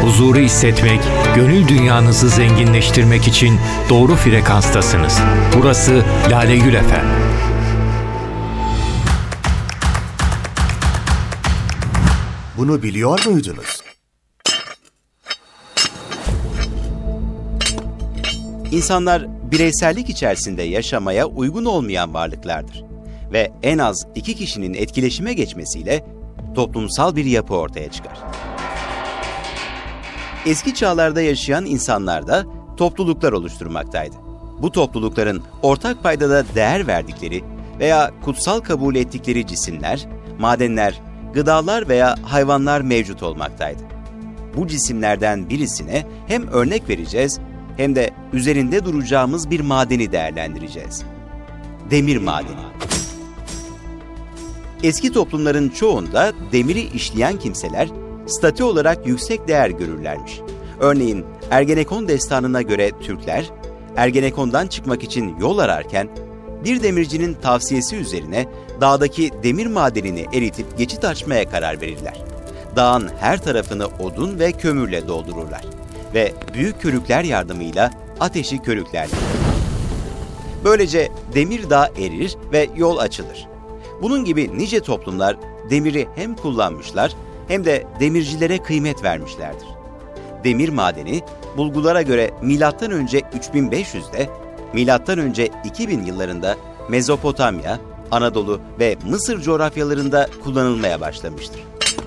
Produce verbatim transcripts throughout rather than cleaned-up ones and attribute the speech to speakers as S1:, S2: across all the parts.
S1: huzuru hissetmek, gönül dünyanızı zenginleştirmek için doğru frekanstasınız. Burası Lale Gül F M.
S2: Bunu biliyor muydunuz?
S3: İnsanlar bireysellik içerisinde yaşamaya uygun olmayan varlıklardır ve en az iki kişinin etkileşime geçmesiyle toplumsal bir yapı ortaya çıkar. Eski çağlarda yaşayan insanlar da topluluklar oluşturmaktaydı. Bu toplulukların ortak paydada değer verdikleri veya kutsal kabul ettikleri cisimler, madenler, gıdalar veya hayvanlar mevcut olmaktaydı. Bu cisimlerden birisine hem örnek vereceğiz hem de üzerinde duracağımız bir madeni değerlendireceğiz. Demir madeni. Eski toplumların çoğunda demiri işleyen kimseler statü olarak yüksek değer görürlermiş. Örneğin Ergenekon destanına göre Türkler, Ergenekon'dan çıkmak için yol ararken bir demircinin tavsiyesi üzerine dağdaki demir madenini eritip geçit açmaya karar verirler. Dağın her tarafını odun ve kömürle doldururlar ve büyük körükler yardımıyla ateşi körüklerler. Böylece demir dağ erir ve yol açılır. Bunun gibi nice toplumlar demiri hem kullanmışlar hem de demircilere kıymet vermişlerdir. Demir madeni bulgulara göre milattan önce üç bin beş yüzde, milattan önce iki bin yıllarında Mezopotamya, Anadolu ve Mısır coğrafyalarında kullanılmaya başlamıştır.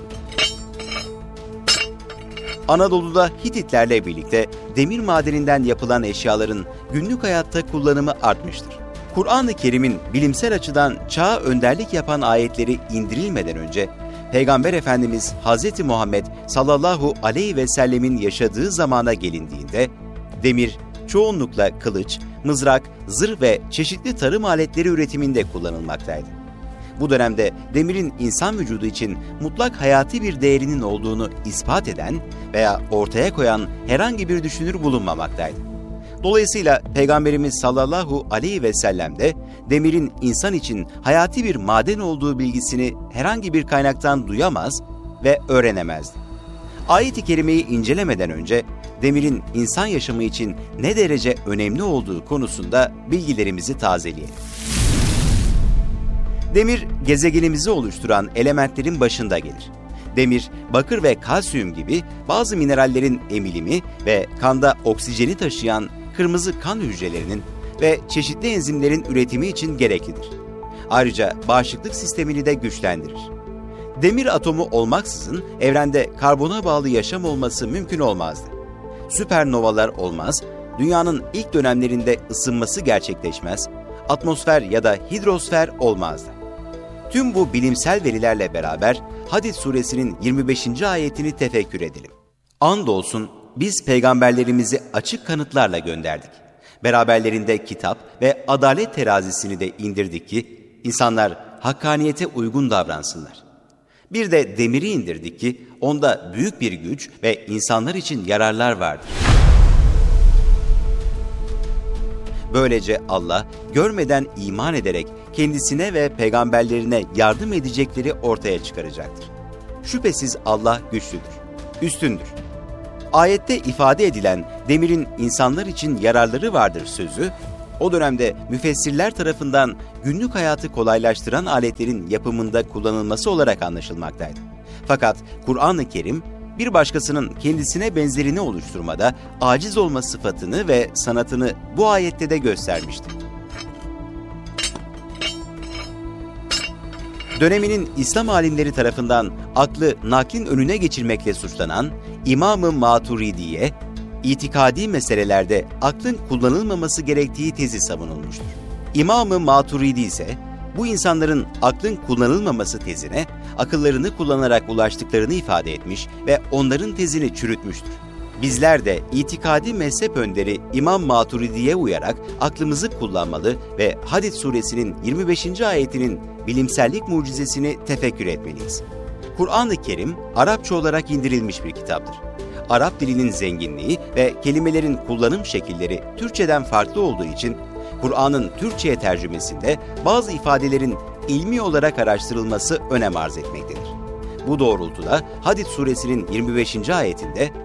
S3: Anadolu'da Hititlerle birlikte demir madeninden yapılan eşyaların günlük hayatta kullanımı artmıştır. Kur'an-ı Kerim'in bilimsel açıdan çağa önderlik yapan ayetleri indirilmeden önce, Peygamber Efendimiz Hz. Muhammed sallallahu aleyhi ve sellemin yaşadığı zamana gelindiğinde, demir çoğunlukla kılıç, mızrak, zırh ve çeşitli tarım aletleri üretiminde kullanılmaktaydı. Bu dönemde demirin insan vücudu için mutlak hayati bir değerinin olduğunu ispat eden veya ortaya koyan herhangi bir düşünür bulunmamaktaydı. Dolayısıyla Peygamberimiz sallallahu aleyhi ve sellem de demirin insan için hayati bir maden olduğu bilgisini herhangi bir kaynaktan duyamaz ve öğrenemezdi. Ayet-i Kerime'yi incelemeden önce demirin insan yaşamı için ne derece önemli olduğu konusunda bilgilerimizi tazeleyelim. Demir, gezegenimizi oluşturan elementlerin başında gelir. Demir, bakır ve kalsiyum gibi bazı minerallerin emilimi ve kanda oksijeni taşıyan kırmızı kan hücrelerinin ve çeşitli enzimlerin üretimi için gereklidir. Ayrıca bağışıklık sistemini de güçlendirir. Demir atomu olmaksızın evrende karbona bağlı yaşam olması mümkün olmazdı. Süpernovalar olmaz, dünyanın ilk dönemlerinde ısınması gerçekleşmez, atmosfer ya da hidrosfer olmazdı. Tüm bu bilimsel verilerle beraber Hadid suresinin yirmi beşinci ayetini tefekkür edelim. Andolsun biz peygamberlerimizi açık kanıtlarla gönderdik. Beraberlerinde kitap ve adalet terazisini de indirdik ki insanlar hakkaniyete uygun davransınlar. Bir de demiri indirdik ki onda büyük bir güç ve insanlar için yararlar vardır. Böylece Allah görmeden iman ederek kendisine ve peygamberlerine yardım edecekleri ortaya çıkaracaktır. Şüphesiz Allah güçlüdür, üstündür. Ayette ifade edilen demirin insanlar için yararları vardır sözü, o dönemde müfessirler tarafından günlük hayatı kolaylaştıran aletlerin yapımında kullanılması olarak anlaşılmaktaydı. Fakat Kur'an-ı Kerim, bir başkasının kendisine benzerini oluşturmada aciz olma sıfatını ve sanatını bu ayette de göstermiştir. Döneminin İslam alimleri tarafından aklı naklin önüne geçirmekle suçlanan İmam-ı Maturidi'ye, itikadi meselelerde aklın kullanılmaması gerektiği tezi savunulmuştur. İmam-ı Maturidi ise bu insanların aklın kullanılmaması tezine akıllarını kullanarak ulaştıklarını ifade etmiş ve onların tezini çürütmüştür. Bizler de itikadi mezhep önderi İmam Maturidi'ye uyarak aklımızı kullanmalı ve Hadid suresinin yirmi beşinci ayetinin bilimsellik mucizesini tefekkür etmeliyiz. Kur'an-ı Kerim Arapça olarak indirilmiş bir kitaptır. Arap dilinin zenginliği ve kelimelerin kullanım şekilleri Türkçeden farklı olduğu için Kur'an'ın Türkçe'ye tercümesinde bazı ifadelerin ilmi olarak araştırılması önem arz etmektedir. Bu doğrultuda Hadid suresinin yirmi beşinci ayetinde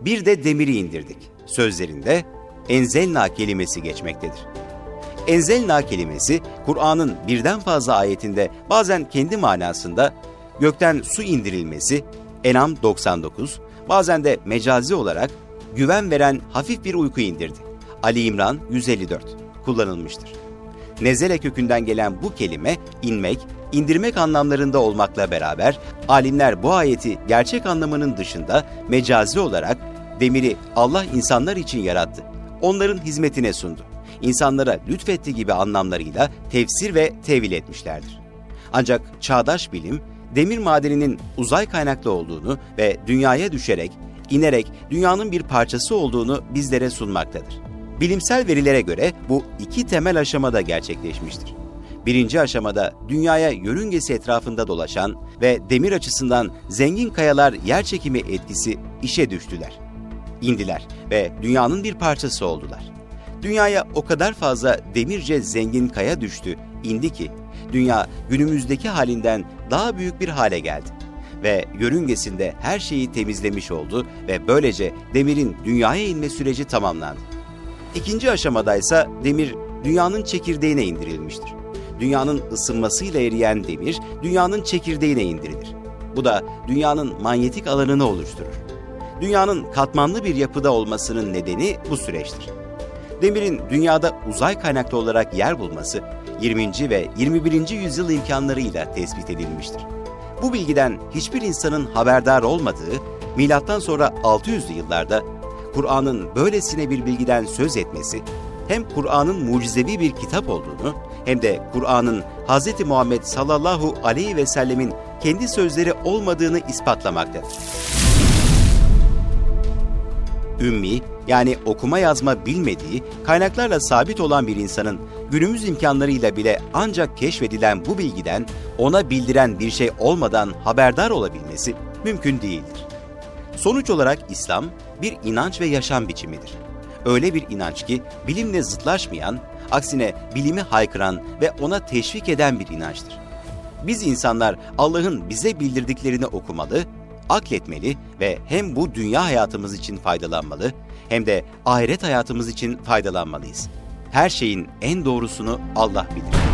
S3: bir de demiri indirdik sözlerinde enzelna kelimesi geçmektedir. Enzelna kelimesi Kur'an'ın birden fazla ayetinde bazen kendi manasında gökten su indirilmesi En'am doksan dokuz, bazen de mecazi olarak güven veren hafif bir uyku indirdi Ali İmran yüz elli dört kullanılmıştır. Nezele kökünden gelen bu kelime inmek, indirmek anlamlarında olmakla beraber alimler bu ayeti gerçek anlamının dışında mecazi olarak demiri Allah insanlar için yarattı, onların hizmetine sundu, insanlara lütfetti gibi anlamlarıyla tefsir ve tevil etmişlerdir. Ancak çağdaş bilim, demir madeninin uzay kaynaklı olduğunu ve dünyaya düşerek, inerek dünyanın bir parçası olduğunu bizlere sunmaktadır. Bilimsel verilere göre bu iki temel aşamada gerçekleşmiştir. Birinci aşamada dünyaya yörüngesi etrafında dolaşan ve demir açısından zengin kayalar yerçekimi etkisi işe düştüler. İndiler ve dünyanın bir parçası oldular. Dünyaya o kadar fazla demirce zengin kaya düştü, indi ki dünya günümüzdeki halinden daha büyük bir hale geldi ve yörüngesinde her şeyi temizlemiş oldu ve böylece demirin dünyaya inme süreci tamamlandı. İkinci aşamadaysa demir dünyanın çekirdeğine indirilmiştir. Dünyanın ısınmasıyla eriyen demir dünyanın çekirdeğine indirilir. Bu da dünyanın manyetik alanını oluşturur. Dünyanın katmanlı bir yapıda olmasının nedeni bu süreçtir. Demirin dünyada uzay kaynaklı olarak yer bulması yirminci ve yirmi birinci yüzyıl imkanlarıyla tespit edilmiştir. Bu bilgiden hiçbir insanın haberdar olmadığı milattan sonra altı yüzlü yıllarda Kur'an'ın böylesine bir bilgiden söz etmesi hem Kur'an'ın mucizevi bir kitap olduğunu hem de Kur'an'ın Hz. Muhammed sallallahu aleyhi ve sellemin kendi sözleri olmadığını ispatlamaktadır. Ümmi, yani okuma yazma bilmediği, kaynaklarla sabit olan bir insanın günümüz imkanlarıyla bile ancak keşfedilen bu bilgiden ona bildiren bir şey olmadan haberdar olabilmesi mümkün değildir. Sonuç olarak İslam bir inanç ve yaşam biçimidir. Öyle bir inanç ki bilimle zıtlaşmayan, aksine bilimi haykıran ve ona teşvik eden bir inançtır. Biz insanlar Allah'ın bize bildirdiklerini okumalı, akletmeli ve hem bu dünya hayatımız için faydalanmalı hem de ahiret hayatımız için faydalanmalıyız. Her şeyin en doğrusunu Allah bilir.